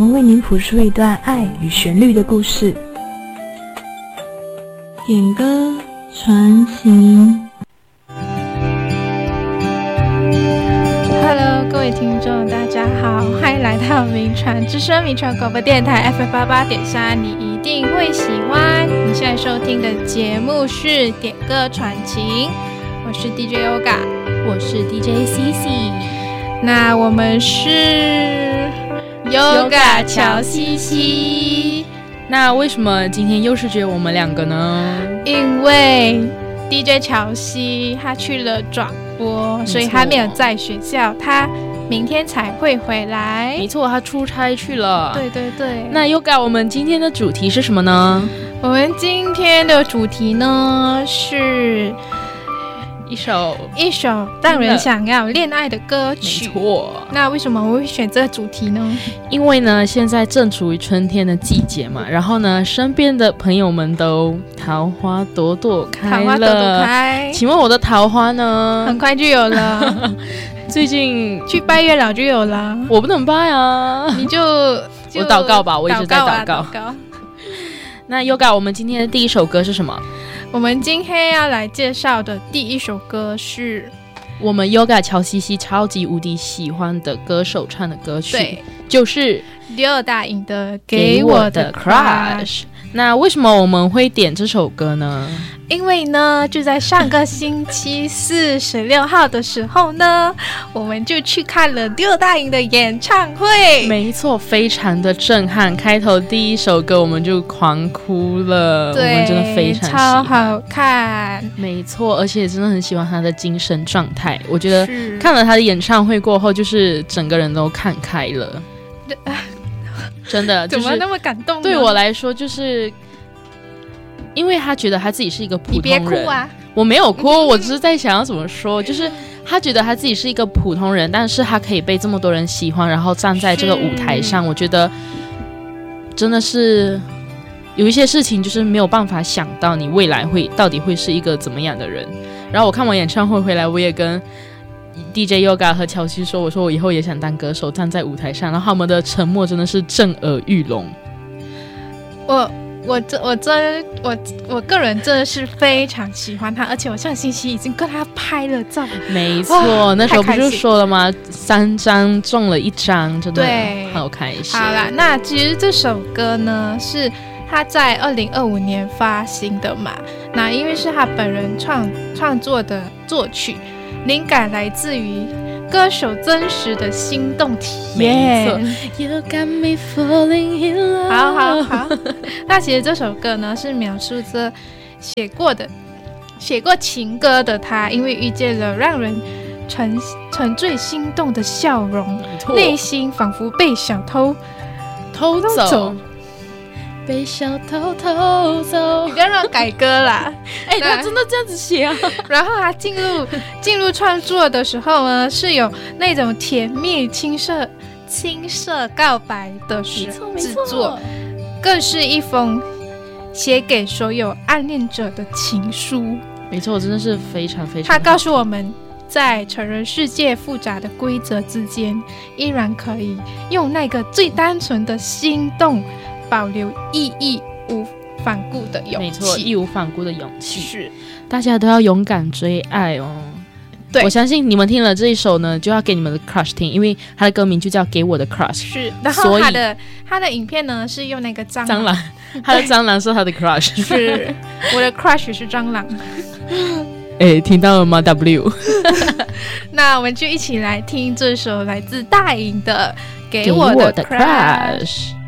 们为您谱出一段爱与旋律的故事。点歌传情。 Hello， 各位听众，大家好，欢迎来到民传之声民传广播电台 FM88.3，你一定会喜欢。你现在收听的节目是点歌传情，我是 DJ Yoga， 我是 DJ CC， 那我们是 Yoga 乔西西。 那为什么今天又是只有我们两个呢？ 因为 DJ 乔西他去了转播，所以他没有在学校，他明天才会回来。 没错，他出差去了。 对对对。 那 Yoga， 我们今天的主题是什么呢？ 我们今天的主题呢是一首让人想要恋爱的歌曲。 没错。 那为什么我会选这个主题呢？ 因为呢，现在正处于春天的季节嘛，然后呢，身边的朋友们都桃花朵朵开了。桃花朵朵开。请问我的桃花呢？ 很快就有了。 最近去拜月老就有了。 我不能拜啊。 你就我祷告吧，我一直在祷告。那 Yoga， 我们今天的第一首歌是什么？ 我们今天要来介绍的第一首歌是我们 Yoga 乔西西超级无敌喜欢的歌手唱的歌曲， 对， 就是刘大颖的《给我的 Crush》。 那为什么我们会点这首歌呢？ 因为呢，就在上个星期四16号的时候呢，我们就去看了刘大颖的演唱会。 没错，非常的震撼。开头第一首歌我们就狂哭了， 对， 我们真的非常喜欢， 超好看。 没错，而且真的很喜欢他的精神状态。我觉得看了他的演唱会过后，就是整个人都看开了。真的、就是、 怎么那么感动呢？ 对我来说，就是因为他觉得他自己是一个普通人。 你别哭啊！ 我没有哭，我只是在想要怎么说，就是他觉得他自己是一个普通人，但是他可以被这么多人喜欢，然后站在这个舞台上，我觉得真的是有一些事情就是没有办法想到你未来到底会是一个怎么样的人。然后我看完演唱会回来，我也跟DJ Yoga 和乔西说，我说我以后也想当歌手，站在舞台上，然后他们的沉默真的是震耳欲聋。 我个人真的是非常喜欢他，而且我上星期已经跟他拍了照。 没错，那时候不就说了吗？3张中了1张，真的好开心。 好啦，那其实这首歌呢是他在2025年发行的嘛，那因为是他本人创作的作曲。灵感来自于歌手真实的心动体验。 没错 You got me falling in love。 好。那其实这首歌呢是描述着写过情歌的他，因为遇见了让人沉醉心动的笑容，内心仿佛被小偷偷走， 被小偷偷走。 你不要让我改歌啦。 他真的这样子写啊。 然后他进入创作的时候呢，是有那种甜蜜青涩告白的制作，更是一封写给所有暗恋者的情书。 没错，真的是非常非常。 他告诉我们，在成人世界复杂的规则之间，依然可以用那个最单纯的心动保留义无反顾的勇气。 没错，义无反顾的勇气。 是，大家都要勇敢追爱哦。对，我相信你们听了这一首呢，就要给你们的 crush 听，因为它的歌名就叫《给我的 crush》。 是，然后他的影片呢是用那个蟑螂， 他的蟑螂是他的 crush。 是，我的 crush 是蟑螂。 听到了吗 ？W。 那我们就一起来听这首来自大颖的《给我的 crush》。